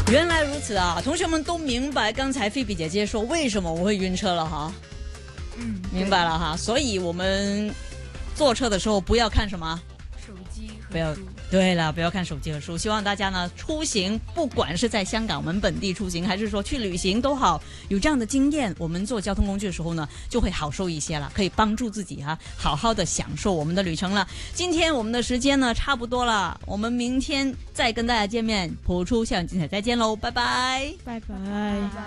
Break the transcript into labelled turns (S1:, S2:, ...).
S1: 原来如此啊！同学们都明白刚才菲比姐姐说为什么我会晕车了哈。明白了哈。所以我们坐车的时候不要看什么
S2: 手机和
S1: 不要
S2: 书。
S1: 对了，不要看手机和书。希望大家呢出行，不管是在香港我们本地出行，还是说去旅行都好，有这样的经验，我们做交通工具的时候呢，就会好受一些了，可以帮助自己好好的享受我们的旅程了。今天我们的时间呢差不多了，我们明天再跟大家见面，谱出校园精彩，再见喽，拜拜，
S3: 拜拜。